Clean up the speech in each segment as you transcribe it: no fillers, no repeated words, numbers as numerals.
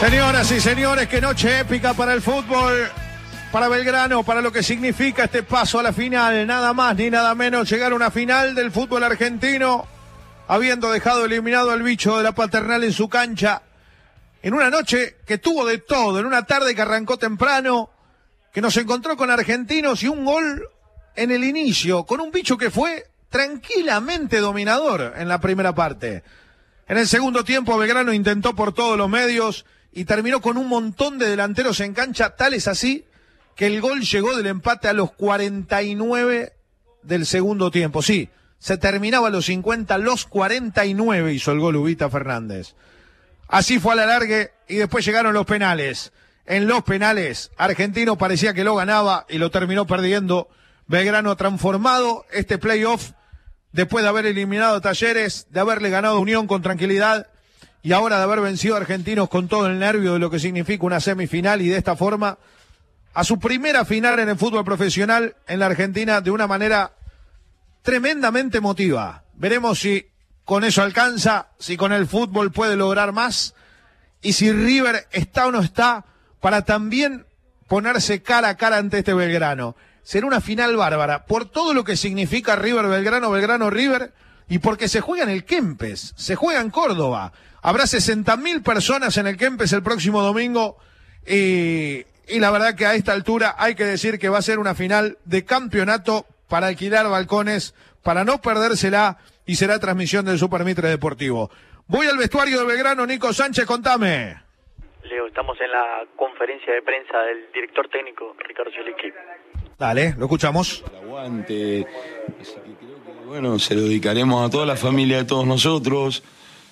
Señoras y señores, qué noche épica para el fútbol, para Belgrano, para lo que significa este paso a la final. Nada más ni nada menos llegar a una final del fútbol argentino, habiendo dejado eliminado al bicho de la Paternal en su cancha, en una noche que tuvo de todo, en una tarde que arrancó temprano, que nos encontró con argentinos y un gol en el inicio, con un bicho que fue tranquilamente dominador en la primera parte. En el segundo tiempo Belgrano intentó por todos los medios y terminó con un montón de delanteros en cancha, tal es así que el gol llegó del empate a los 49 del segundo tiempo. Sí, se terminaba a los 50, los 49 hizo el gol Ubita Fernández. Así fue al alargue y después llegaron los penales. En los penales, Argentino parecía que lo ganaba y lo terminó perdiendo. Belgrano ha transformado este playoff después de haber eliminado a Talleres, de haberle ganado a Unión con tranquilidad y ahora de haber vencido a Argentinos con todo el nervio de lo que significa una semifinal y de esta forma a su primera final en el fútbol profesional en la Argentina de una manera tremendamente emotiva. Veremos si con eso alcanza, si con el fútbol puede lograr más y si River está o no está para también ponerse cara a cara ante este Belgrano. Será una final bárbara por todo lo que significa River-Belgrano, Belgrano-River y porque se juega en el Kempes, se juega en Córdoba. Habrá 60.000 personas en el Kempes el próximo domingo y la verdad que a esta altura hay que decir que va a ser una final de campeonato para alquilar balcones, para no perdérsela y será transmisión del Super Mitre Deportivo. Voy al vestuario de Belgrano, Nico Sánchez, contame. Leo, estamos en la conferencia de prensa del director técnico Ricardo Zielinski. Dale, lo escuchamos. El aguante, así que creo que bueno, se lo dedicaremos a toda la familia de todos nosotros,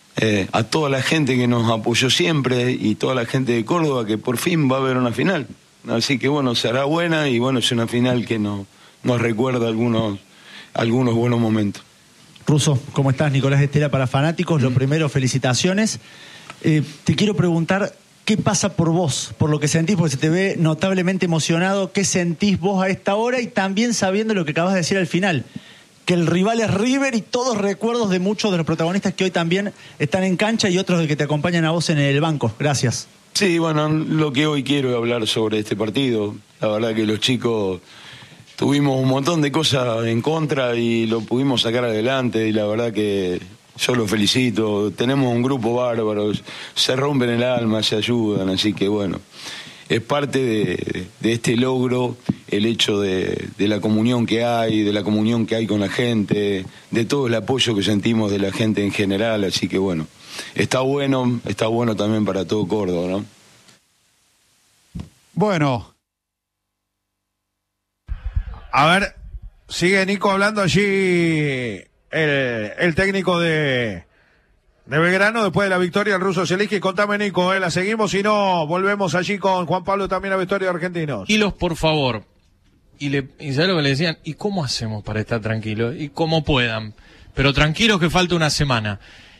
a toda la gente que nos apoyó siempre y toda la gente de Córdoba que por fin va a haber una final. Así que bueno, será buena y bueno, es una final que nos recuerda algunos buenos momentos. Russo, ¿cómo estás? Nicolás Estela para Fanáticos. Lo primero, felicitaciones. Te quiero preguntar, ¿qué pasa por vos? Por lo que sentís, porque se te ve notablemente emocionado. ¿Qué sentís vos a esta hora? Y también sabiendo lo que acabas de decir al final, que el rival es River y todos recuerdos de muchos de los protagonistas que hoy también están en cancha y otros de que te acompañan a vos en el banco. Gracias. Sí, bueno, lo que hoy quiero es hablar sobre este partido. La verdad que los chicos tuvimos un montón de cosas en contra y lo pudimos sacar adelante y la verdad que yo los felicito. Tenemos un grupo bárbaro, se rompen el alma, se ayudan, así que bueno, es parte de este logro el hecho de la comunión que hay, de la comunión que hay con la gente, de todo el apoyo que sentimos de la gente en general, así que bueno, está bueno también para todo Córdoba, ¿no? Bueno. A ver, sigue Nico hablando allí el técnico de Belgrano después de la victoria del Russo Zielinski. Contame, Nico, la seguimos, si no, volvemos allí con Juan Pablo también a vestuario de Argentinos. Tranquilos, por favor. Y ¿sabes lo que le decían? ¿Y cómo hacemos para estar tranquilos? Y como puedan. Pero tranquilos que falta una semana.